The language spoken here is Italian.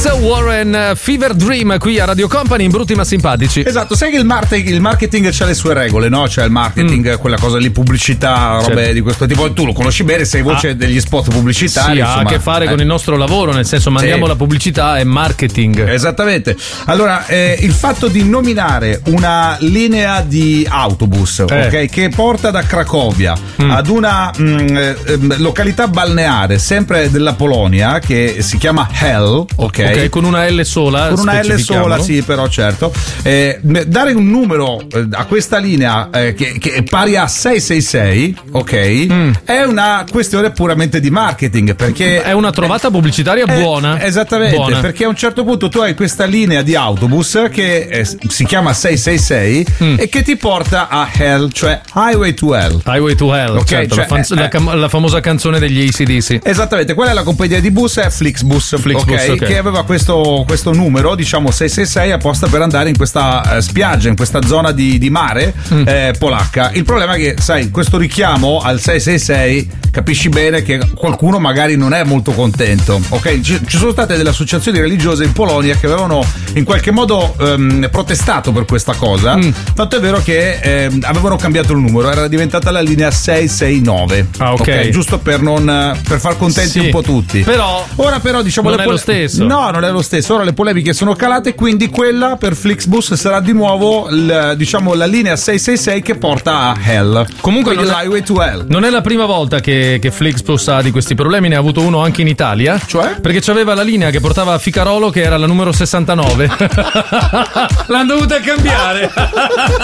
Warren, Fever Dream qui a Radio Company in Brutti ma simpatici. Esatto, sai che il marketing c'ha le sue regole, no? Cioè il marketing, quella cosa lì, pubblicità, robe di questo tipo. Tu lo conosci bene, sei voce degli spot pubblicitari. Sì, insomma, ha a che fare con il nostro lavoro, nel senso mandiamo la pubblicità e marketing. Esattamente. Allora, il fatto di nominare una linea di autobus, ok, che porta da Cracovia ad una località balneare, sempre della Polonia, che si chiama Hell, ok, con una L sola. Con una L sola, sì, però certo. Dare un numero a questa linea che è pari a 666, ok, è una questione puramente di marketing, perché è una trovata pubblicitaria buona. Esattamente, buona. Perché a un certo punto tu hai questa linea di autobus che si chiama 666 e che ti porta a Hell, cioè Highway to Hell. Highway to Hell, okay, certo, la famosa canzone degli AC/DC. Esattamente, quella è la compagnia di bus, è Flixbus, okay, che aveva questo numero, diciamo 666, apposta per andare in questa spiaggia, in questa zona di mare polacca. Il problema è che, sai, questo richiamo al 666, capisci bene che qualcuno magari non è molto contento, ok? Ci sono state delle associazioni religiose in Polonia che avevano in qualche modo protestato per questa cosa, tanto è vero che avevano cambiato il numero, era diventata la linea 669, ok? Giusto per far contenti un po' tutti. Ora però diciamo non è lo stesso. No, non è lo stesso. Ora le polemiche sono calate, quindi quella per Flixbus sarà di nuovo diciamo la linea 666 che porta a Hell. Comunque l'Highway to Hell. Non è la prima volta che Flixbus ha di questi problemi, ne ha avuto uno anche in Italia. Cioè? Perché c'aveva la linea che portava a Ficarolo, che era la numero 69. L'hanno dovuta cambiare.